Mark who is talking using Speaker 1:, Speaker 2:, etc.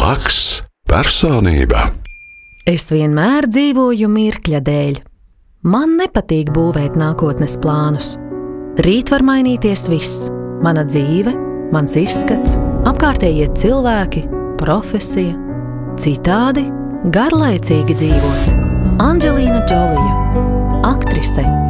Speaker 1: Blaks personība.
Speaker 2: Es vienmēr dzīvoju mirkļa dēļ. Man nepatīk būvēt nākotnes plānus. Rīt var mainīties viss. Mana dzīve, mans izskats, apkārtējie cilvēki, profesija. Citādi garlaicīgi dzīvot. Andželīna Džolija, aktrise.